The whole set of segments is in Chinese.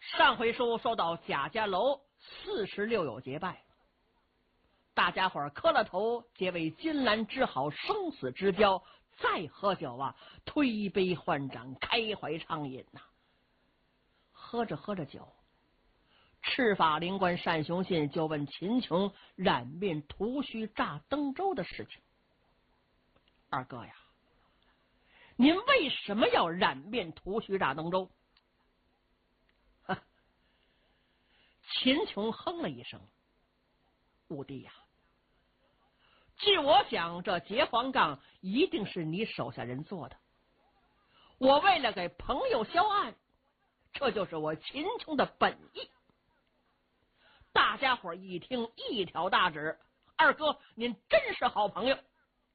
上回书说到贾家楼46友结拜，大家伙磕了头，结为金兰之好，生死之交。再喝酒啊，推杯换盏，开怀畅饮呐。喝着喝着酒，赤发灵官单雄信就问秦琼染面涂须炸登州的事情。二哥呀，您为什么要染面涂须炸登州？秦琼哼了一声，五弟呀，据我想，这结黄杠一定是你手下人做的。我为了给朋友销案，这就是我秦琼的本意。大家伙一听，一挑大指：二哥，您真是好朋友。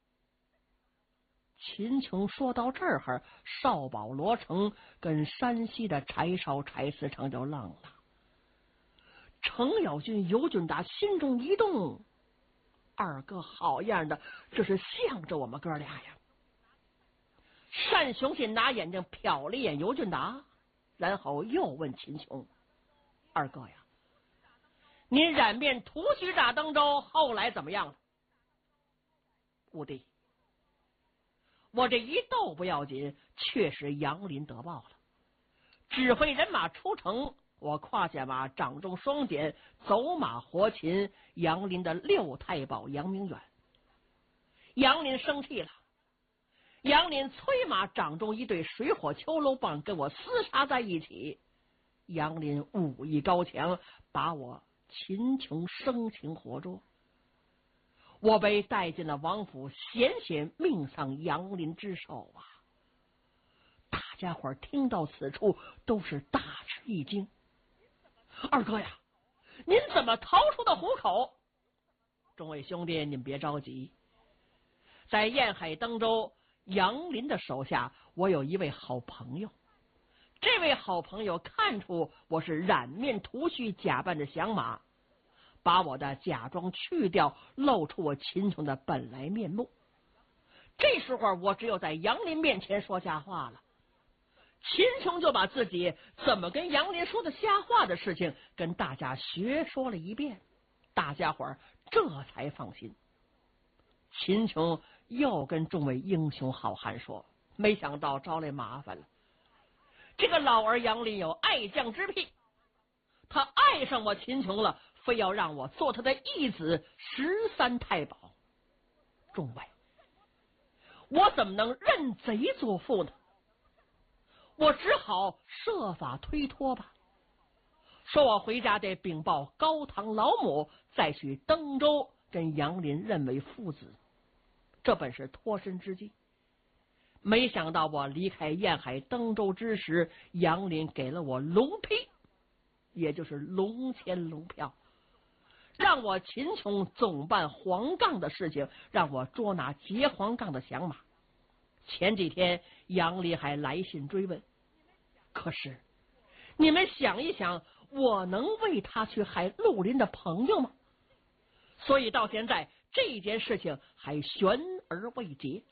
秦琼说到这儿，少保罗成跟山西的柴烧柴司城就愣了。程咬金、尤俊达心中一动，二哥好样的，这是向着我们哥俩呀。单雄信拿眼睛瞟了一眼尤俊达，然后又问秦琼：二哥呀，您染面涂须炸登州后来怎么样了？五弟，我这一斗不要紧，确实杨林得报了，指挥人马出城，我跨下马，掌中双锏，走马活擒杨林的6太保杨明远。杨林生气了，杨林催马，掌中一对水火秋楼棒跟我厮杀在一起。杨林武艺高强，把我秦琼生擒活捉，我被带进了王府，险险命丧杨林之手啊！大家伙听到此处都是大吃一惊。二哥呀，您怎么逃出的虎口？众位兄弟，您别着急，在沿海登州杨林的手下，我有一位好朋友。这位好朋友看出我是染面涂须假扮的降马，把我的假装去掉，露出我秦琼的本来面目。这时候我只有在杨林面前说瞎话了。秦琼就把自己怎么跟杨林说的瞎话的事情跟大家学说了一遍，大家伙这才放心。秦琼又跟众位英雄好汉说，没想到招来麻烦了。这个老儿杨林有爱将之癖，他爱上我秦琼了，非要让我做他的义子13太保。众位，我怎么能认贼作父呢？我只好设法推脱吧，说我回家得禀报高堂老母，再去登州跟杨林认为父子，这本是脱身之计。没想到我离开沿海登州之时，杨林给了我龙批，也就是龙签龙票，让我秦琼总办黄杠的事情，让我捉拿劫黄杠的降马。前几天杨林还来信追问，可是你们想一想，我能为他去害陆林的朋友吗？所以到现在这件事情还悬而未决。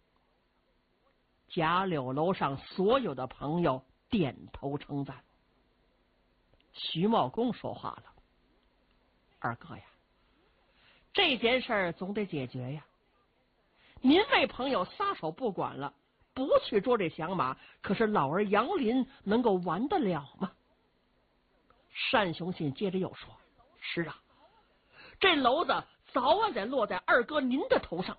贾柳楼上所有的朋友点头称赞。徐茂公说话了：二哥呀，这件事儿总得解决呀。您为朋友撒手不管了，不去捉这降马，可是老儿杨林能够完得了吗？单雄信接着又说：是啊，这篓子早晚得落在二哥您的头上。